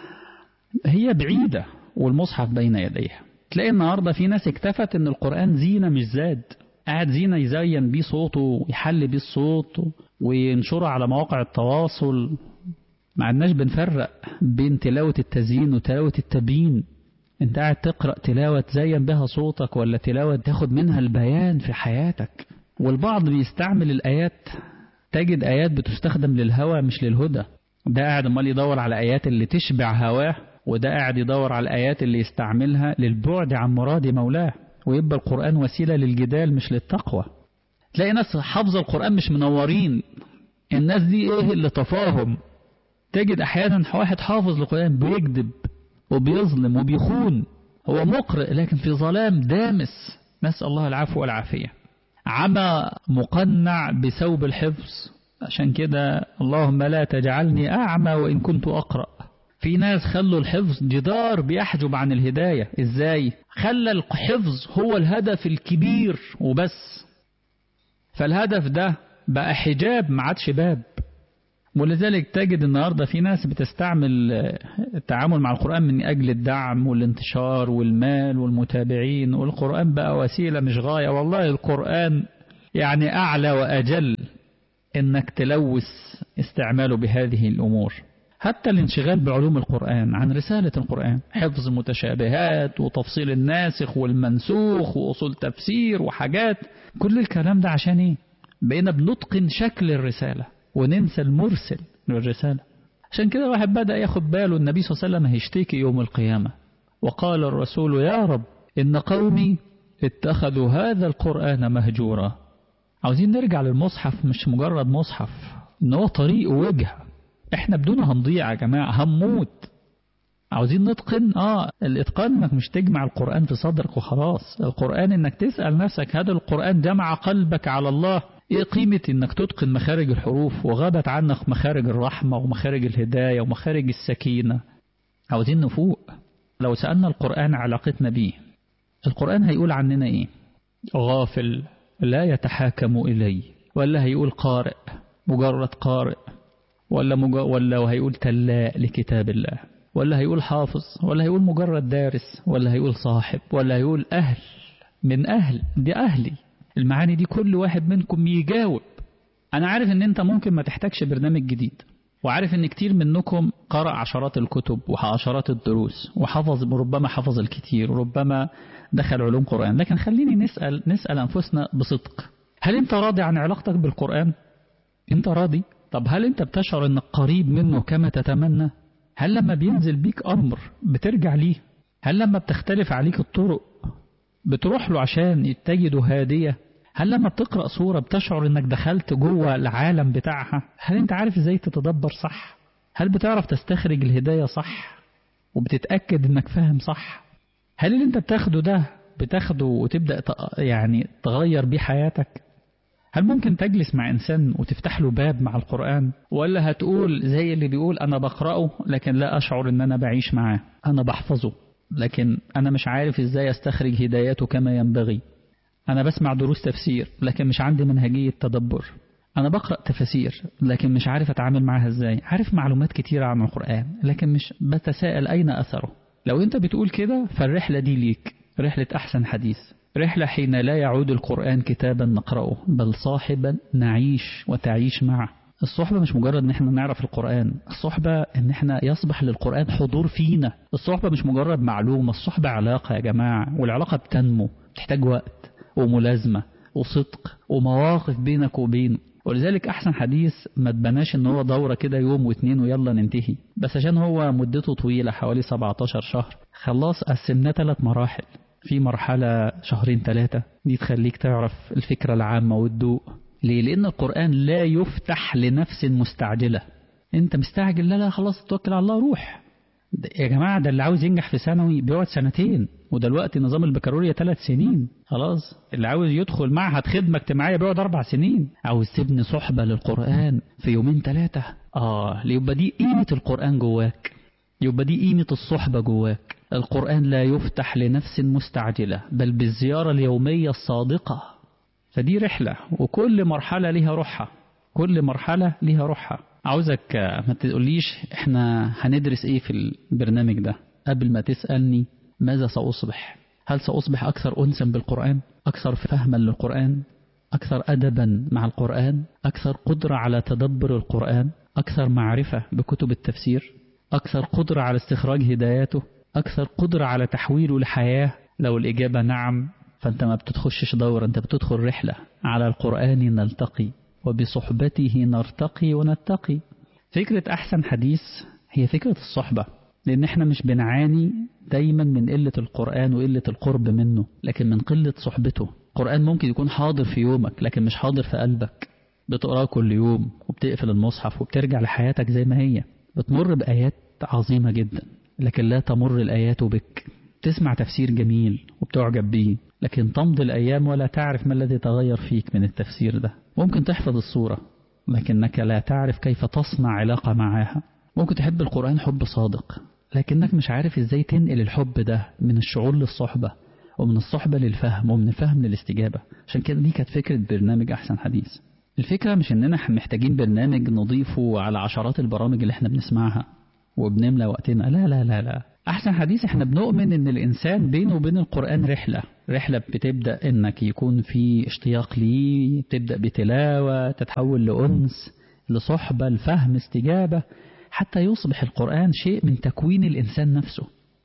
هي بعيدة والمصحف بين يديها. تلاقي النهاردة في ناس اكتفت ان القرآن زينة مش زاد. قاعد زينة يزين بيه صوته ويحل بيه الصوت وينشره على مواقع التواصل. ما عدناش بنفرق بين تلاوة التزيين وتلاوة التبيين. انت قاعد تقرأ تلاوة تزين بها صوتك ولا تلاوة تاخد منها البيان في حياتك. والبعض بيستعمل الآيات، تجد آيات بتستخدم للهوى مش للهدى. ده قاعد امال يدور على آيات اللي تشبع هواه، وده قاعد يدور على الآيات اللي يستعملها للبعد عن مراد مولاه، ويبقى القرآن وسيلة للجدال مش للتقوى. تلاقي ناس حافظة القرآن مش منورين. الناس دي ايه اللي طفاهم؟ تجد احيانا واحد حافظ القرآن بيكذب وبيظلم وبيخون. هو مقرئ لكن في ظلام دامس، نسأل الله العفو والعافية. عمى مقنع بثوب الحفظ. عشان كده اللهم لا تجعلني أعمى وإن كنت أقرأ. في ناس خلوا الحفظ جدار بيحجب عن الهداية. ازاي؟ خلى الحفظ هو الهدف الكبير وبس، فالهدف ده بقى حجاب ما عادش باب. ولذلك تجد النهاردة في ناس بتستعمل التعامل مع القرآن من أجل الدعم والانتشار والمال والمتابعين، والقرآن بقى وسيلة مش غاية. والله القرآن يعني أعلى وأجل إنك تلوث استعماله بهذه الأمور. حتى الانشغال بعلوم القرآن عن رسالة القرآن، حفظ متشابهات وتفصيل الناسخ والمنسوخ وأصول تفسير وحاجات، كل الكلام ده عشان إيه؟ بقينا بنتقن شكل الرسالة وننسى المرسل للرسالة. عشان كده الواحد بدأ ياخد باله النبي صلى الله عليه وسلم هيشتكي يوم القيامة، وقال الرسول يا رب إن قومي اتخذوا هذا القرآن مهجورا. عاوزين نرجع للمصحف، مش مجرد مصحف، إن هو طريق ووجهة. احنا بدونه هنضيع يا جماعة، هنموت. عاوزين نتقن آه الإتقان إنك مش تجمع القرآن في صدرك وخلاص. القرآن إنك تسأل نفسك هذا القرآن جمع قلبك على الله؟ إيه قيمة إنك تتقن مخارج الحروف وغابت عنك مخارج الرحمة ومخارج الهداية ومخارج السكينة؟ عاوزين نفوق. لو سألنا القرآن علاقتنا بيه، القرآن هيقول عننا إيه؟ غافل لا يتحاكم إلي، ولا هيقول قارئ مجرد قارئ، ولا, مج... ولا هيقول تلاء لكتاب الله، ولا هيقول حافظ، ولا هيقول مجرد دارس، ولا هيقول صاحب، ولا هيقول أهل من أهل دي أهلي. المعاني دي كل واحد منكم يجاوب. أنا عارف إن أنت ممكن ما تحتاجش برنامج جديد، وعارف إن كتير منكم قرأ عشرات الكتب وعشرات الدروس وحفظ، ربما حفظ الكتير وربما دخل علوم قرآن، لكن خليني نسأل نسأل أنفسنا بصدق، هل أنت راضي عن علاقتك بالقرآن؟ أنت راضي؟ طب هل أنت بتشعر أنك قريب منه كما تتمنى؟ هل لما بينزل بيك أمر بترجع ليه؟ هل لما بتختلف عليك الطرق بتروح له عشان تجده هادية؟ هل لما بتقرأ سورة بتشعر انك دخلت جوه العالم بتاعها؟ هل انت عارف ازاي تتدبر صح؟ هل بتعرف تستخرج الهداية صح وبتتأكد انك فاهم صح؟ هل اللي انت بتاخده ده بتاخده وتبدأ يعني تغير بيه حياتك؟ هل ممكن تجلس مع إنسان وتفتح له باب مع القرآن، ولا هتقول زي اللي بيقول أنا بقرأه لكن لا أشعر أن أنا بعيش معاه، أنا بحفظه لكن أنا مش عارف إزاي أستخرج هدايته كما ينبغي، أنا بسمع دروس تفسير لكن مش عندي منهجية تدبر، أنا بقرأ تفاسير لكن مش عارف أتعامل معها إزاي، عارف معلومات كتيرة عن القرآن لكن مش بتساءل أين أثره. لو أنت بتقول كده فالرحلة دي ليك، رحلة أحسن حديث، رحلة حين لا يعود القرآن كتابا نقرأه بل صاحبا نعيش وتعيش معه. الصحبة مش مجرد ان احنا نعرف القرآن، الصحبة ان احنا يصبح للقرآن حضور فينا. الصحبة مش مجرد معلومة، الصحبة علاقة يا جماعة، والعلاقة بتنمو، تحتاج وقت وملازمة وصدق ومواقف بينك وبينه. ولذلك أحسن حديث ما تبناش ان هو دورة كده يوم واثنين ويلا ننتهي، بس عشان هو مدته طويلة حوالي سبعتاشر شهر، خلاص قسمناه ثلاث مراحل. في مرحلة شهرين ثلاثة دي تخليك تعرف الفكرة العامة والذوق. ليه؟ لأن القرآن لا يفتح لنفس مستعجلة. أنت مستعجل، لا لا خلاص توكل على الله روح. يا جماعة ده اللي عاوز ينجح في ثانوي بيقعد سنتين، ودلوقتي نظام البكالوريا ثلاث سنين خلاص. اللي عاوز يدخل معهد خدمة اجتماعية بيقعد أربع سنين. عاوز تبني صحبة للقرآن في يومين ثلاثة، آه يبقى دي قيمة القرآن جواك، يبقى دي قيمة الصحبة جواك. القرآن لا يفتح لنفس مستعجلة بل بالزيارة اليومية الصادقة. فدي رحلة وكل مرحلة لها روحها، كل مرحلة لها روحها. عاوزك ما تقوليش احنا هندرس ايه في البرنامج ده قبل ما تسألني ماذا سأصبح. هل سأصبح أكثر أنسا بالقرآن، أكثر فهما للقرآن، أكثر أدبا مع القرآن، أكثر قدرة على تدبر القرآن، أكثر معرفة بكتب التفسير، أكثر قدرة على استخراج هداياته، أكثر قدرة على تحويله لحياة؟ لو الإجابة نعم فأنت ما بتدخلش دورة، أنت بتدخل رحلة. على القرآن نلتقي وبصحبته نرتقي ونتقي. فكرة أحسن حديث هي فكرة الصحبة، لأن احنا مش بنعاني دايما من قلة القرآن وقلة القرب منه، لكن من قلة صحبته. القرآن ممكن يكون حاضر في يومك لكن مش حاضر في قلبك. بتقرأه كل يوم وبتقفل المصحف وبترجع لحياتك زي ما هي، بتمر بآيات عظيمة جدا لكن لا تمر الآيات بك. تسمع تفسير جميل وبتعجب به لكن تمضي الأيام ولا تعرف ما الذي تغير فيك من التفسير ده. ممكن تحفظ الصورة لكنك لا تعرف كيف تصنع علاقة معها. ممكن تحب القرآن حب صادق لكنك مش عارف ازاي تنقل الحب ده من الشعور للصحبة، ومن الصحبة للفهم، ومن الفهم للاستجابة. عشان كده دي كانت فكرة برنامج أحسن حديث. الفكرة مش اننا محتاجين برنامج نضيفه على عشرات البرامج اللي احنا بنسمعها وبنملى وقتنا، لا لا لا لا. أحسن حديث احنا بنؤمن ان الإنسان بينه وبين القرآن رحلة، رحلة بتبدأ انك يكون في اشتياق ليه، تبدأ بتلاوة، تتحول لأنس، لصحبة، لفهم، استجابة، حتى يصبح القرآن شيء من تكوين الإنسان نفسه.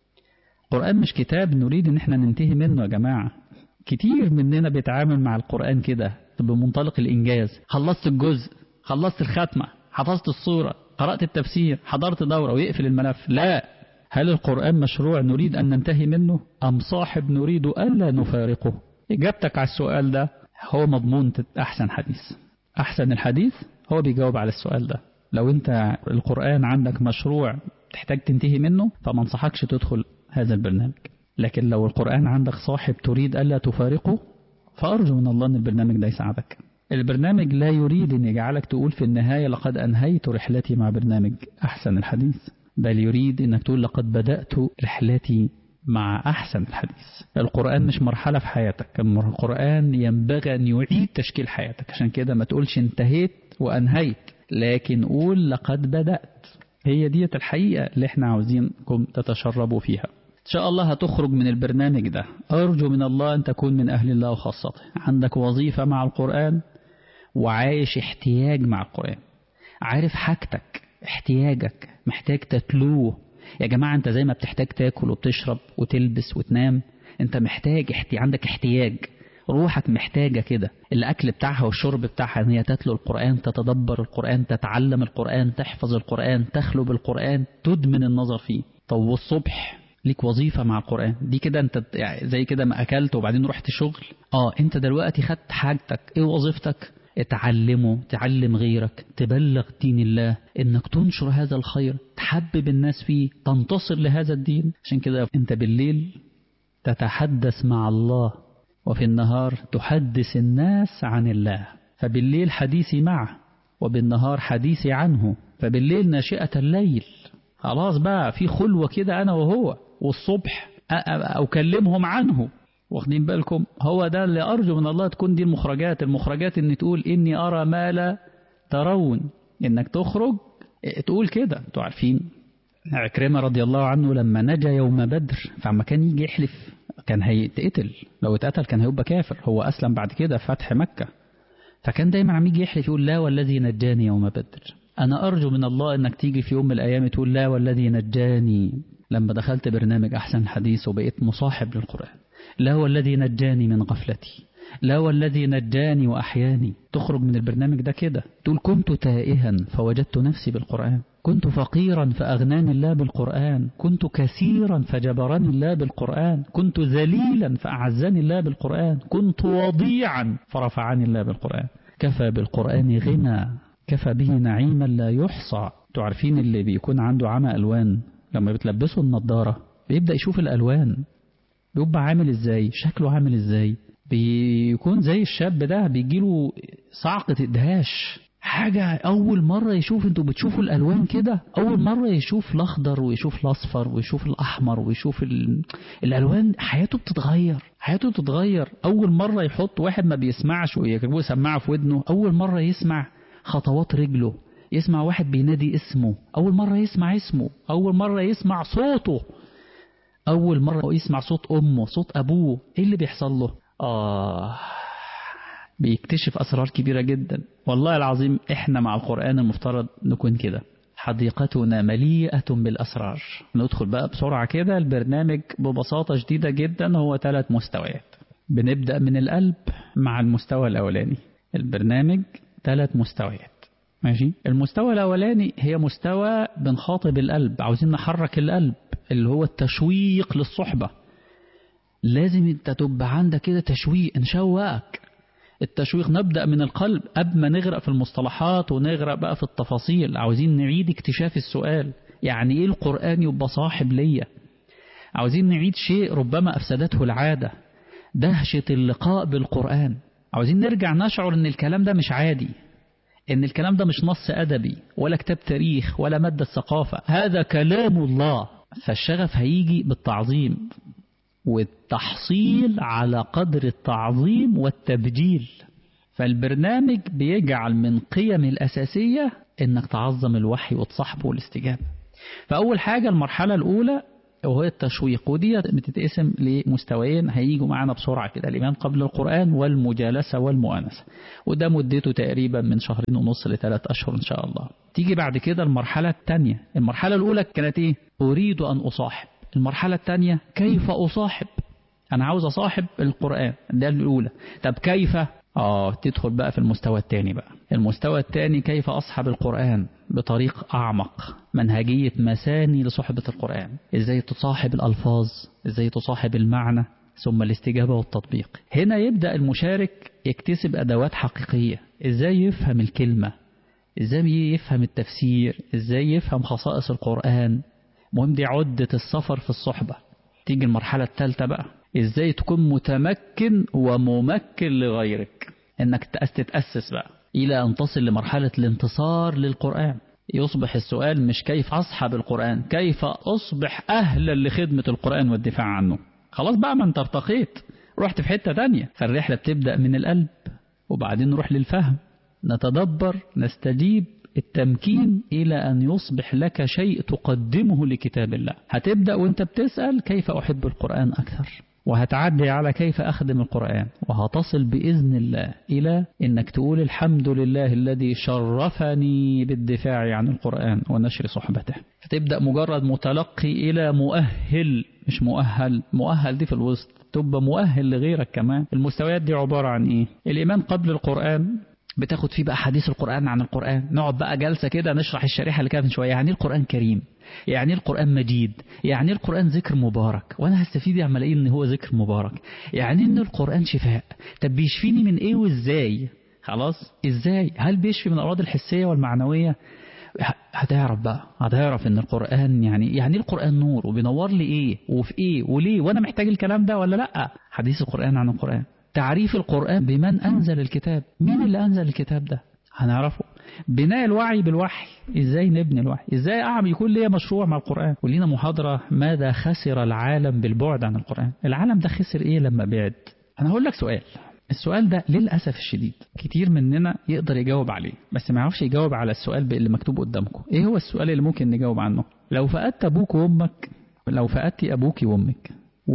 القرآن مش كتاب نريد ان احنا ننتهي منه يا جماعة. كتير مننا بيتعامل مع القرآن كده بمنطلق الإنجاز، خلصت الجزء، خلصت الختمة، حفظت الصورة، قرأت التفسير، حضرت دورة ويقفل الملف. لا، هل القرآن مشروع نريد أن ننتهي منه أم صاحب نريد ألا نفارقه؟ إجابتك على السؤال ده هو مضمون أحسن حديث. أحسن الحديث هو بيجاوب على السؤال ده. لو أنت القرآن عندك مشروع تحتاج تنتهي منه فما انصحكش تدخل هذا البرنامج. لكن لو القرآن عندك صاحب تريد ألا تفارقه فأرجو من الله أن البرنامج ده يساعدك. البرنامج لا يريد أن يجعلك تقول في النهاية لقد أنهيت رحلتي مع برنامج أحسن الحديث، بل يريد أنك تقول لقد بدأت رحلتي مع أحسن الحديث. القرآن مش مرحلة في حياتك، القرآن ينبغي أن يعيد تشكيل حياتك. عشان كده ما تقولش انتهيت وأنهيت، لكن قول لقد بدأت. هي دي الحقيقة اللي احنا عاوزينكم تتشربوا فيها. إن شاء الله هتخرج من البرنامج ده أرجو من الله أن تكون من أهل الله وخاصته، عندك وظيفة مع القرآن وعايش احتياج مع القرآن، عارف حاجتك، احتياجك، محتاج تتلوه. يا جماعة أنت زي ما بتحتاج تاكل وتشرب وتلبس وتنام، أنت محتاج احتي... عندك احتياج، روحك محتاجة كده. الأكل بتاعها والشرب بتاعها أن هي تتلو القرآن، تتدبر القرآن، تتعلم القرآن، تحفظ القرآن، تخلو بالقرآن، تدمن النظر فيه. طب والصبح ليك وظيفة مع القرآن دي كده، أنت يعني زي كده ما أكلت وبعدين رحت شغل. آه أنت دلوقتي خدت حاجتك، إيه وظيفتك؟ اتعلمه، تعلم غيرك، تبلغ دين الله، انك تنشر هذا الخير، تحبب الناس فيه، تنتصر لهذا الدين. عشان كده انت بالليل تتحدث مع الله وفي النهار تحدث الناس عن الله. فبالليل حديثي معه وبالنهار حديثي عنه. فبالليل ناشئة الليل، خلاص بقى في خلوة كده أنا وهو، والصبح أكلمهم عنه. واخدين بالكم؟ هو ده اللي أرجو من الله تكون دي المخرجات. المخرجات إن تقول إني أرى ما لا ترون، إنك تخرج تقول كده. انتوا عارفين عكرمة رضي الله عنه لما نجا يوم بدر، فعما كان يجي يحلف كان هيتقتل، لو اتقتل كان هيبقى كافر. هو أسلم بعد كده فتح مكة، فكان دايما عم يجي يحلف يقول لا والذي نجاني يوم بدر. أنا أرجو من الله إنك تيجي في يوم من الأيام تقول لا والذي نجاني لما دخلت برنامج أحسن حديث وبقيت مصاحب للقرآن. لا والذي نجاني من غفلتي، لا والذي نجاني وأحياني. تخرج من البرنامج ده كده تقول كنت تائها فوجدت نفسي بالقرآن، كنت فقيرا فأغناني الله بالقرآن، كنت كثيرا فجبرني الله بالقرآن، كنت ذليلا فأعزني الله بالقرآن، كنت وضيعا فرفعني الله بالقرآن. كفى بالقرآن غنى، كفى به نعيما لا يحصى. تعرفين اللي بيكون عنده عمى ألوان لما بتلبسه النضارة بيبدأ يشوف الألوان، بيبقى عامل ازاي، شكله عامل ازاي، بيكون زي الشاب ده بيجيله صعقة ادهاش، حاجة أول مرة يشوف. انتوا بتشوفوا الألوان كده، أول مرة يشوف الأخضر ويشوف الأصفر ويشوف الأحمر ويشوف ال... الألوان، حياته بتتغير، حياته بتتغير. أول مرة يحط واحد ما بيسمعش ويجيبوه سماعة في ودنه، أول مرة يسمع خطوات رجله، يسمع واحد بينادي اسمه، أول مرة يسمع اسمه، أول مرة يسمع صوته، أول مرة يسمع صوت أمه، صوت أبوه. إيه اللي بيحصل له؟ آه بيكتشف أسرار كبيرة جدا. والله العظيم إحنا مع القرآن المفترض نكون كده، حديقتنا مليئة بالأسرار. ندخل بقى بسرعة كده. البرنامج ببساطة شديدة جدا هو ثلاث مستويات. بنبدأ من القلب مع المستوى الأولاني. البرنامج ثلاث مستويات، ماشي. المستوى الأولاني هي مستوى بنخاطب القلب، عاوزين نحرك القلب، اللي هو التشويق للصحبة. لازم انت تبقى عندك كده تشويق، نشوقك. التشويق نبدأ من القلب قبل ما نغرق في المصطلحات ونغرق بقى في التفاصيل. عاوزين نعيد اكتشاف السؤال، يعني ايه القرآن يبقى صاحب ليا. عاوزين نعيد شيء ربما أفسدته العادة، دهشة اللقاء بالقرآن. عاوزين نرجع نشعر ان الكلام ده مش عادي، ان الكلام ده مش نص أدبي ولا كتاب تاريخ ولا مادة ثقافة، هذا كلام الله. فالشغف هيجي بالتعظيم والتحصيل على قدر التعظيم والتبجيل. فالبرنامج بيجعل من قيم الأساسية انك تعظم الوحي وتصاحبه والاستجابة. فأول حاجة المرحلة الأولى وهو التشويق، ودي بتتقسم لمستويين هيجوا معنا بسرعة كده: الإيمان قبل القرآن والمجالسة والمؤانسة، وده مدته تقريبا من شهرين ونص لثلاث أشهر إن شاء الله. تيجي بعد كده المرحلة الثانية. المرحلة الأولى كانت إيه؟ أريد أن أصاحب. المرحلة الثانية كيف أصاحب؟ أنا عاوز أصاحب القرآن، ده الأولى. طب كيف؟ آه تدخل بقى في المستوى الثاني بقى. المستوى الثاني كيف أصحب القرآن بطريق أعمق، منهجية مساني لصحبة القرآن، إزاي تصاحب الألفاظ، إزاي تصاحب المعنى، ثم الاستجابة والتطبيق. هنا يبدأ المشارك يكتسب أدوات حقيقية، إزاي يفهم الكلمة، إزاي يفهم التفسير، إزاي يفهم خصائص القرآن. مهم دي عدة السفر في الصحبة. تيجي المرحلة الثالثة بقى، إزاي تكون متمكن وممكن لغيرك، إنك تتأسس بقى إلى أن تصل لمرحلة الانتصار للقرآن. يصبح السؤال مش كيف أصحب القرآن، كيف أصبح أهلا لخدمة القرآن والدفاع عنه. خلاص بقى ما انت ارتقيت، رحت في حتة تانية. فالرحلة بتبدأ من القلب، وبعدين نروح للفهم، نتدبر، نستجيب، التمكين إلى أن يصبح لك شيء تقدمه لكتاب الله. هتبدأ وانت بتسأل كيف أحب القرآن أكثر، وهتعدي على كيف أخدم القرآن، وهتصل بإذن الله إلى إنك تقول الحمد لله الذي شرفني بالدفاع عن القرآن ونشر صحبته. فتبدأ مجرد متلقي إلى مؤهل، مش مؤهل. مؤهل دي في الوسط، تبقى مؤهل لغيرك كمان. المستويات دي عبارة عن إيه؟ الإيمان قبل القرآن، بتاخد فيه بقى حديث القرآن عن القرآن، نقعد بقى جلسة كده نشرح الشريحة اللي كانت من شوية. يعني القرآن كريم، يعني القرآن مجيد، يعني القرآن ذكر مبارك، وانا هستفيد يا عمال ايه ان هو ذكر مبارك، يعني ان القرآن شفاء. طب بيشفيني من ايه وازاي؟ خلاص ازاي؟ هل بيشفي من الأمراض الحسية والمعنوية؟ هتعرف بقى، هتعرف ان القرآن يعني يعني القرآن نور، وبينور لي ايه وفي ايه وليه، وانا محتاج الكلام ده ولا لا. حديث القرآن عن القرآن، تعريف القرآن بمن أنزل الكتاب، مين اللي أنزل الكتاب ده هنعرفه. بناء الوعي بالوحي، إزاي نبني الوحي، إزاي أعمل يكون لي مشروع مع القرآن. ولينا محاضرة ماذا خسر العالم بالبعد عن القرآن. العالم ده خسر إيه لما بعد؟ أنا هقول لك سؤال، السؤال ده للأسف الشديد كتير مننا يقدر يجاوب عليه، بس ما يعرفش يجاوب على السؤال اللي مكتوب قدامكم. إيه هو السؤال اللي ممكن نجاوب عنه؟ لو فقدت أبوك وأمك، لو فقدت أبوك وأمك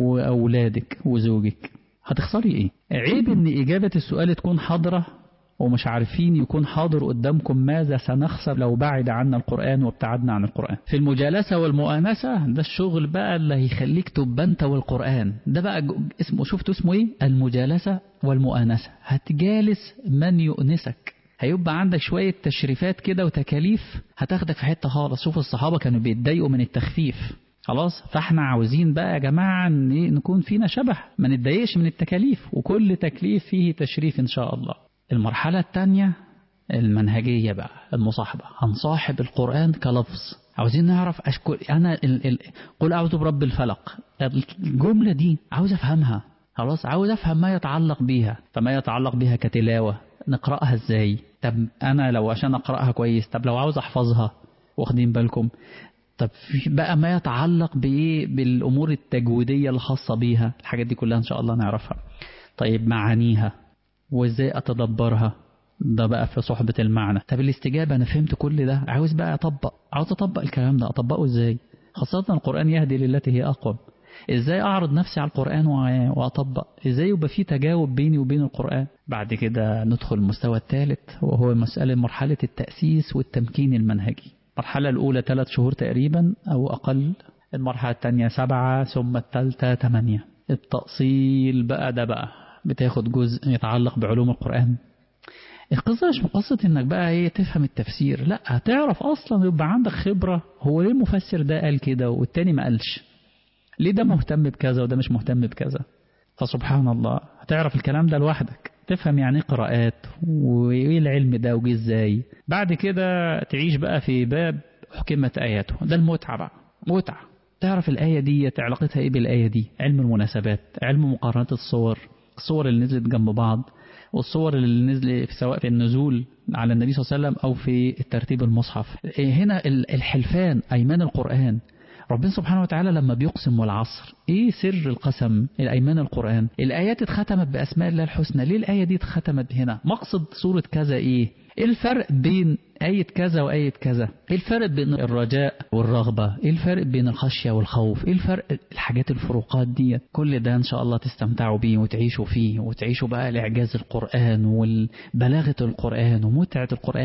وأولادك وزوجك، هتخسري ايه؟ عيب ان اجابة السؤال تكون حاضرة ومش عارفين يكون حاضر قدامكم ماذا سنخسر لو بعد عنا القرآن وابتعدنا عن القرآن. في المجالسة والمؤانسة، ده الشغل بقى اللي هيخليك تبقى انت والقرآن. ده بقى اسمه، شفتوا اسمه ايه؟ المجالسة والمؤانسة. هتجالس من يؤنسك، هيبقى عندك شوية تشريفات كده وتكاليف هتاخدك في حتة خالص. شوف الصحابة كانوا بيتضايقوا من التخفيف، خلاص. فاحنا عاوزين بقى يا جماعة نكون فينا شبه، ما نتضايقش من التكاليف، وكل تكليف فيه تشريف إن شاء الله. المرحلة الثانية المنهجية بقى، المصاحبة. هنصاحب القرآن كلفظ. عاوزين نعرف أشكل أنا ال... ال... قل أعوذ برب الفلق، الجملة دي عاوز أفهمها، خلاص. عاوز أفهم ما يتعلق بيها. فما يتعلق بها كتلاوة، نقرأها إزاي؟ طب أنا لو عشان أقرأها كويس، طب لو عاوز أحفظها، واخدين بالكم؟ طب في بقى ما يتعلق بإيه؟ بالأمور التجويدية الخاصة بيها. الحاجات دي كلها إن شاء الله نعرفها. طيب معانيها وإزاي أتدبرها، ده بقى في صحبة المعنى. طب الاستجابة، أنا فهمت كل ده، عاوز بقى أطبق، عاوز أطبق الكلام ده. أطبقه إزاي؟ خاصة القرآن يهدي للتي هي أقوم. إزاي أعرض نفسي على القرآن وأطبق؟ إزاي يبقى في تجاوب بيني وبين القرآن؟ بعد كده ندخل المستوى الثالث، وهو مسألة مرحلة التأسيس والتمكين المنهجي. المرحلة الأولى ثلاث شهور تقريبا أو أقل، المرحلة الثانية سبعة، ثم الثالثة ثمانية. التأصيل بقى ده بقى بتاخد جزء يتعلق بعلوم القرآن. القصة مش قصة إنك بقى إيه تفهم التفسير، لا، هتعرف أصلا، يبقى عندك خبرة. هو ليه المفسر ده قال كده والتاني ما قالش؟ ليه ده مهتم بكذا وده مش مهتم بكذا؟ فسبحان الله هتعرف الكلام ده لوحدك، تفهم يعني قراءات وإيه العلم ده وجه إزاي. بعد كده تعيش بقى في باب حكمت آياته، ده المتعة بقى، متعة. تعرف الآية دي علاقتها إيه بالآية دي، علم المناسبات، علم مقارنة الصور، الصور اللي نزلت جنب بعض والصور اللي نزلت سواء في النزول على النبي صلى الله عليه وسلم أو في الترتيب المصحف. هنا الحلفان، أيمان القرآن. ربنا سبحانه وتعالى لما بيقسم والعصر، ايه سر القسم؟ الأيمان القرآن. الآيات اتختمت بأسماء الله الحسنى. ليه الآية دي اتختمت هنا؟ مقصد سورة كذا ايه؟ ايه الفرق بين آية كذا وآية كذا؟ ايه الفرق بين الرجاء والرغبة؟ ايه الفرق بين الخشية والخوف؟ ايه الفرق؟ الحاجات الفروقات دي كل ده ان شاء الله تستمتعوا بيه وتعيشوا فيه، وتعيشوا بقى لإعجاز القرآن والبلاغة القرآن ومتعة القرآن.